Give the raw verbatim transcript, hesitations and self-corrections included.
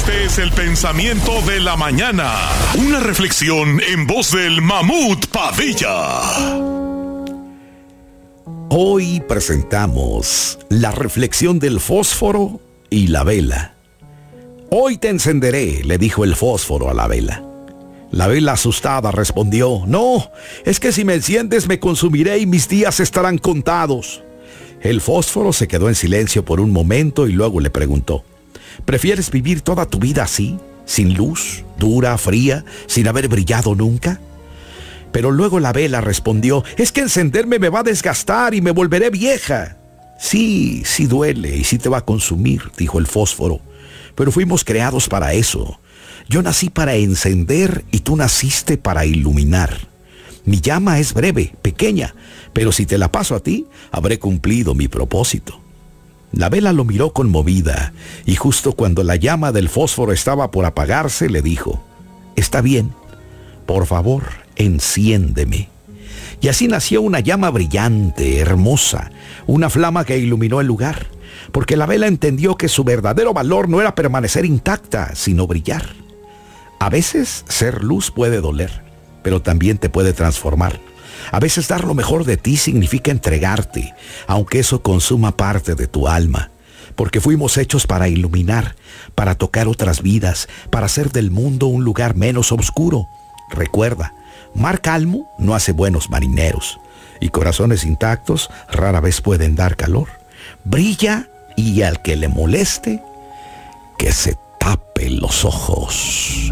Este es el pensamiento de la mañana. Una reflexión en voz del Mamut Padilla. Hoy presentamos la reflexión del fósforo y la vela. Hoy te encenderé, le dijo el fósforo a la vela. La vela asustada respondió: no, es que si me enciendes me consumiré y mis días estarán contados. El fósforo se quedó en silencio por un momento y luego le preguntó: ¿prefieres vivir toda tu vida así, sin luz, dura, fría, sin haber brillado nunca? Pero luego la vela respondió: es que encenderme me va a desgastar y me volveré vieja. Sí, sí duele y sí te va a consumir, dijo el fósforo, pero fuimos creados para eso. Yo nací para encender y tú naciste para iluminar. Mi llama es breve, pequeña, pero si te la paso a ti, habré cumplido mi propósito. La vela lo miró conmovida y justo cuando la llama del fósforo estaba por apagarse, le dijo: está bien, por favor, enciéndeme. Y así nació una llama brillante, hermosa, una flama que iluminó el lugar, porque la vela entendió que su verdadero valor no era permanecer intacta, sino brillar. A veces ser luz puede doler, pero también te puede transformar. A veces dar lo mejor de ti significa entregarte, aunque eso consuma parte de tu alma, porque fuimos hechos para iluminar, para tocar otras vidas, para hacer del mundo un lugar menos oscuro. Recuerda, mar calmo no hace buenos marineros, y corazones intactos rara vez pueden dar calor. Brilla, y al que le moleste, que se tape los ojos.